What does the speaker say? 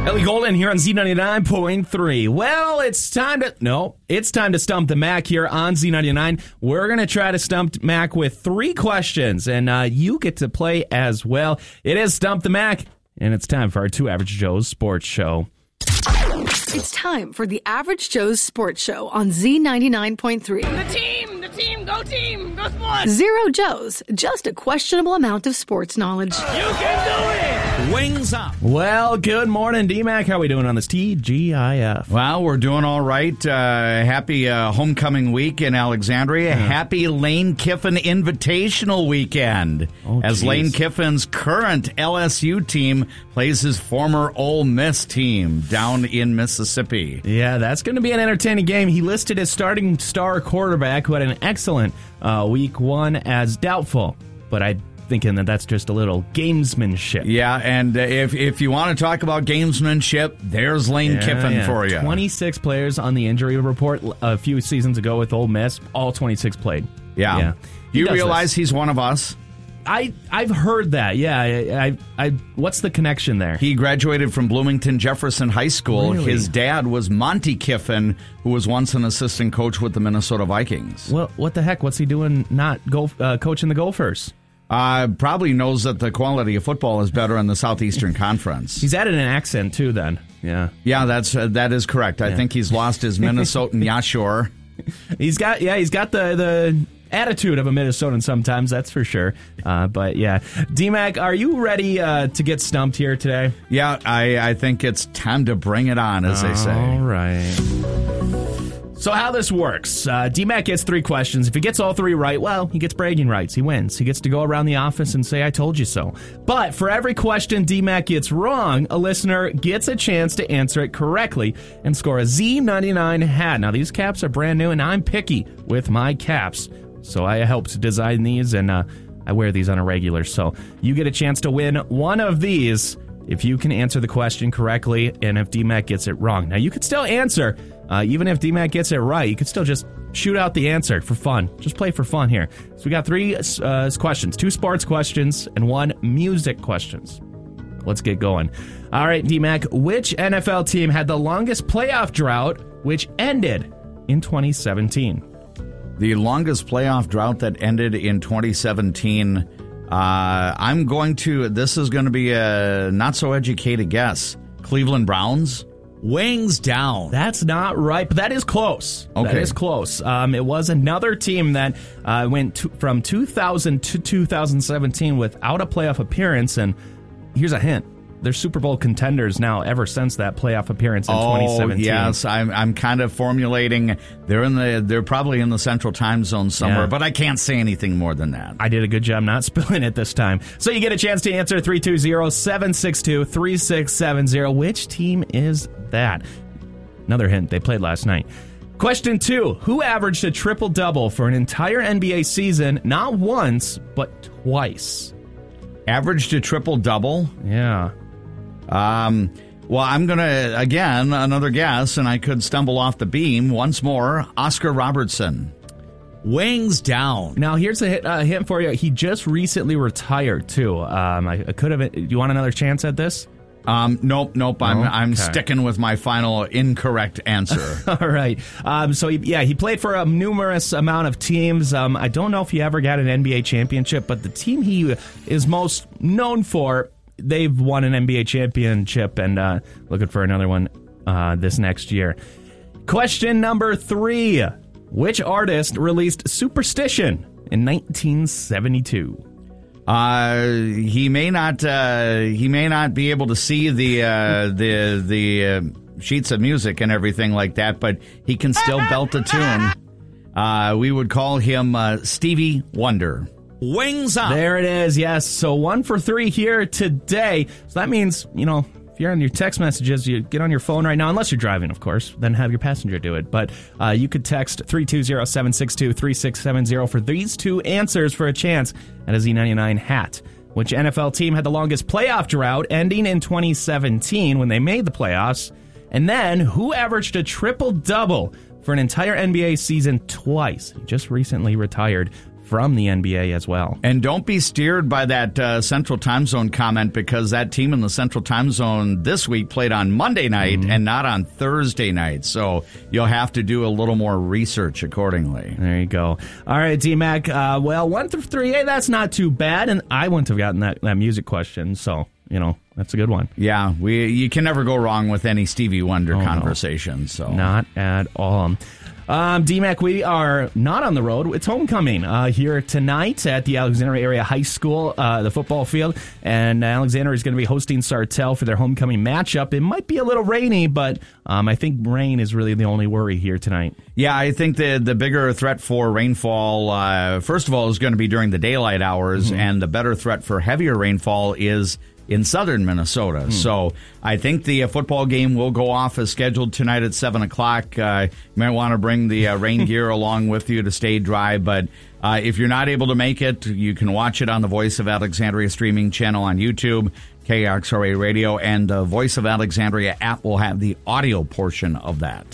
Ellie Golden here on Z99.3. Well, it's time to stump the Mac here on Z99. We're going to try to stump Mac with 3 questions, and you get to play as well. It is Stump the Mac, and it's time for our 2 Average Joe's Sports Show. It's time for the Average Joe's Sports Show on Z99.3. Go team, go sports! 0 Joes, just a questionable amount of sports knowledge. You can do it! Wings up. Well, good morning, D-Mac. How are we doing on this TGIF? Well, we're doing all right. Happy homecoming week in Alexandria. Yeah. Happy Lane Kiffin Invitational weekend. As Lane Kiffin's current LSU team plays his former Ole Miss team down in Mississippi. Yeah, that's going to be an entertaining game. He listed his starting star quarterback, who had an excellent week 1 as doubtful, but I'm thinking that's just a little gamesmanship. Yeah, and if you want to talk about gamesmanship, there's Lane Kiffin for you. 26 players on the injury report a few seasons ago with Ole Miss. All 26 played. Yeah. You realize he's one of us? I've heard that. Yeah. I what's the connection there? He graduated from Bloomington Jefferson High School. Really? His dad was Monty Kiffin, who was once an assistant coach with the Minnesota Vikings. Well, what the heck? What's he doing not coaching the Gophers? Probably knows that the quality of football is better in the Southeastern Conference. He's added an accent too then. Yeah. Yeah, that is correct. I think he's lost his Minnesotan yashor. He's got the attitude of a Minnesotan sometimes, that's for sure. But yeah. D-Mac, are you ready to get stumped here today? Yeah, I think it's time to bring it on, as they say. All right. So how this works, D-Mac gets 3 questions. If he gets all 3 right, well, he gets bragging rights. He wins. He gets to go around the office and say, I told you so. But for every question D-Mac gets wrong, a listener gets a chance to answer it correctly and score a Z99 hat. Now, these caps are brand new, and I'm picky with my caps. So I helped design these, and I wear these on a regular. So you get a chance to win one of these if you can answer the question correctly and if D-Mac gets it wrong. Now, you could still answer. Even if D-Mac gets it right, you could still just shoot out the answer for fun. Just play for fun here. So we got 3 questions, 2 sports questions and 1 music questions. Let's get going. All right, D-Mac, which NFL team had the longest playoff drought, which ended in 2017? The longest playoff drought that ended in 2017, this is going to be a not-so-educated guess. Cleveland Browns? Wings down. That's not right, but that is close. Okay. That is close. It was another team that went from 2000 to 2017 without a playoff appearance, and here's a hint. They're Super Bowl contenders now ever since that playoff appearance in 2017. Yes, I'm kind of formulating. They're probably in the Central Time Zone somewhere, but I can't say anything more than that. I did a good job not spilling it this time. So you get a chance to answer 320-762-3670. Which team is that? Another hint, they played last night. Question 2, who averaged a triple-double for an entire NBA season, not once, but twice? Averaged a triple-double? Yeah. Well, I'm going to, again, another guess, and I could stumble off the beam once more. Oscar Robertson. Wings down. Now, here's a hint for you. He just recently retired, too. I could have. You want another chance at this? Nope. No? I'm Okay. sticking with my final incorrect answer. All right. So, he played for a numerous amount of teams. I don't know if he ever got an NBA championship, but the team he is most known for, they've won an NBA championship and looking for another one this next year. Question number 3. Which artist released Superstition in 1972? He may not be able to see the sheets of music and everything like that, but he can still belt a tune. We would call him Stevie Wonder. Wings up. There it is, yes. So 1 for 3 here today. So that means, if you're on your text messages, you get on your phone right now, unless you're driving, of course, then have your passenger do it. But you could text 320-762-3670 for these 2 answers for a chance at a Z99 hat. Which NFL team had the longest playoff drought, ending in 2017 when they made the playoffs? And then, who averaged a triple-double for an entire NBA season twice? He just recently retired from the NBA as well. And don't be steered by that Central Time Zone comment, because that team in the Central Time Zone this week played on Monday night and not on Thursday night. So you'll have to do a little more research accordingly. There you go. All right, D-Mac. 1 through 3, hey, that's not too bad. And I wouldn't have gotten that music question. So, that's a good one. Yeah, you can never go wrong with any Stevie Wonder conversation. No. So not at all. D-Mac, we are not on the road. It's homecoming here tonight at the Alexandria Area High School, the football field. And Alexandria is going to be hosting Sartell for their homecoming matchup. It might be a little rainy, but I think rain is really the only worry here tonight. Yeah, I think the bigger threat for rainfall, first of all, is going to be during the daylight hours. And the better threat for heavier rainfall is in southern Minnesota. So I think the football game will go off as scheduled tonight at 7 o'clock. You might want to bring the rain gear along with you to stay dry. But if you're not able to make it, you can watch it on the Voice of Alexandria streaming channel on YouTube, KXRA Radio, and the Voice of Alexandria app will have the audio portion of that.